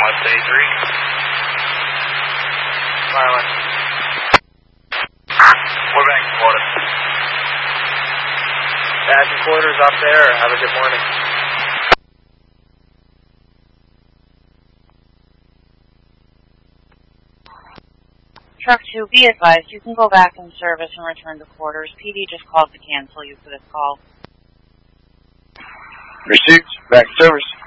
West A3. Silent. We're back in Florida. Back in quarters up there. Have a good morning. Truck 2, be advised, you can go back in service and return to quarters. PD just called to cancel you for this call. Received. Back in service.